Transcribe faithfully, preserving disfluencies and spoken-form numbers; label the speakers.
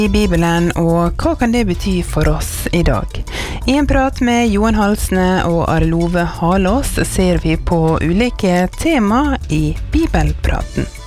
Speaker 1: I Bibelen, og hva kan det bety for oss I dag? I en prat med Johan Halsne og Arlove Halås ser vi på ulike tema I Bibelpraten.